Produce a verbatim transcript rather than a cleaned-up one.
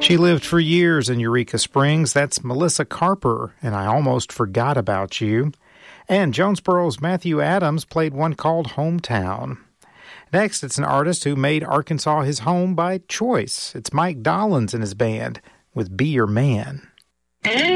She lived for years in Eureka Springs. That's Melissa Carper, and I Almost Forgot About You. And Jonesboro's Matthew Adams played one called Hometown. Next, it's an artist who made Arkansas his home by choice. It's Mike Dollins and his band with Be Your Man.